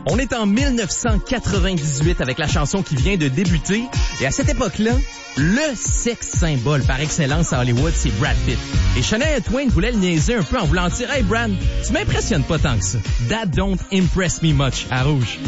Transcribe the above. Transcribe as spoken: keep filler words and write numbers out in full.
On est en dix-neuf cent quatre-vingt-dix-huit avec la chanson qui vient de débuter. Et à cette époque-là, le sexe symbole par excellence à Hollywood, c'est Brad Pitt. Et Shania Twain voulait le niaiser un peu en voulant dire « Hey Brad, tu m'impressionnes pas tant que ça. That don't impress me much » à Rouge.